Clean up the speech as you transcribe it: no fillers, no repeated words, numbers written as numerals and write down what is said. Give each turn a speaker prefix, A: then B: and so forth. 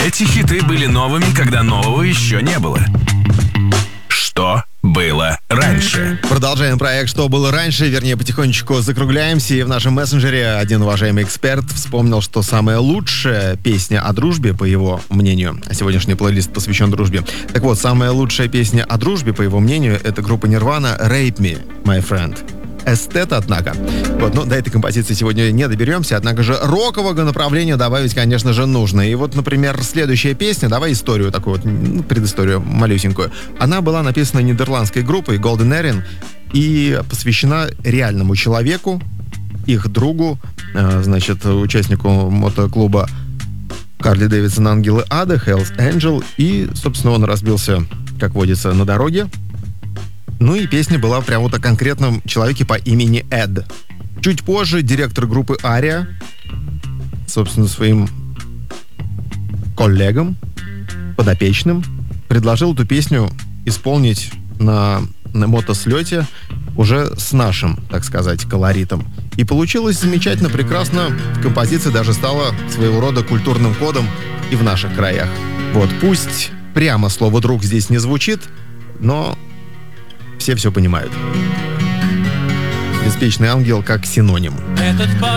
A: Эти хиты были новыми, когда нового еще не было. Что было раньше?
B: Продолжаем проект «Что было раньше», вернее, потихонечку закругляемся. И в нашем мессенджере один уважаемый эксперт вспомнил, что самая лучшая песня о дружбе, по его мнению, а сегодняшний плейлист посвящен дружбе. Так вот, самая лучшая песня о дружбе, по его мнению, это группа Nirvana «Rape Me, My Friend». Эстет, однако. Вот, до этой композиции сегодня не доберемся, однако же рокового направления добавить, конечно же, нужно. И вот, например, следующая песня, давай историю такую вот, предысторию малюсенькую. Она была написана нидерландской группой Golden Earring и посвящена реальному человеку, их другу, участнику мотоклуба Харли Дэвидсон Ангелы Ада, Hells Angel, и, собственно, он разбился, как водится, на дороге. Ну и песня была прям вот о конкретном человеке по имени Эд. Чуть позже директор группы Ария, собственно, своим коллегам, подопечным, предложил эту песню исполнить на мотослете уже с нашим, так сказать, колоритом. И получилось замечательно, прекрасно. Композиция даже стала своего рода культурным кодом и в наших краях. Вот, пусть прямо слово «друг» здесь не звучит, но все понимают. «Беспечный ангел» как синоним.